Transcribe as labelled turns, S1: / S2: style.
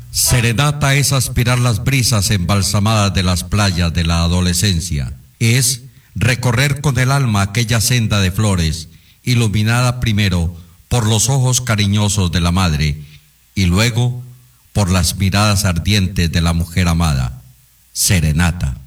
S1: Serenata es aspirar las brisas embalsamadas de las playas de la adolescencia. Es recorrer con el alma aquella senda de flores, iluminada primero por los ojos cariñosos de la madre y luego por las miradas ardientes de la mujer amada. Serenata.